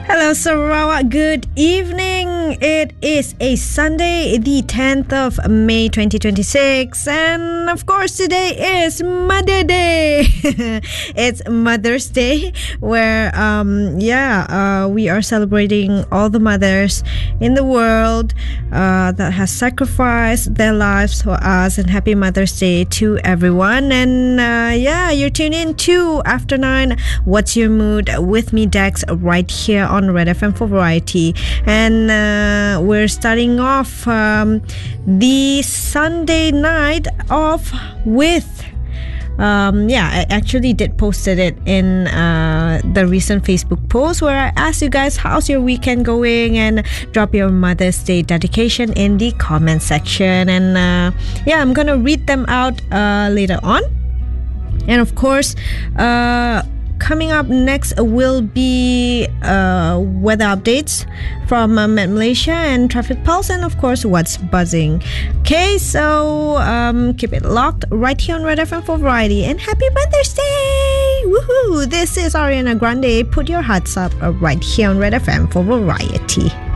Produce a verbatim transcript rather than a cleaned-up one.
Hello, Sarawak. Good evening. It is a Sunday, the tenth of May, twenty twenty-six. And of course, today is Mother Day. It's Mother's Day, where, um, yeah, uh, we are celebrating all the mothers in the world uh, that has sacrificed their lives for us. And happy Mother's Day to everyone. And uh, yeah, you're tuned in to After Nine. What's Your Mood? With me, Dex, right here on Red F M for Variety. And uh, we're starting off um, the Sunday night off with Um, yeah, I actually did posted it in uh, the recent Facebook post where I asked you guys how's your weekend going, and drop your Mother's Day dedication in the comment section. And uh, yeah, I'm gonna read them out uh, later on. And of course, uh, coming up next will be uh, weather updates from uh, Met Malaysia and Traffic Pulse, and of course what's buzzing. Okay, so um, keep it locked right here on Red F M for Variety, and happy Mother's Day! Woohoo! This is Ariana Grande. Put your hearts up uh, right here on Red F M for Variety.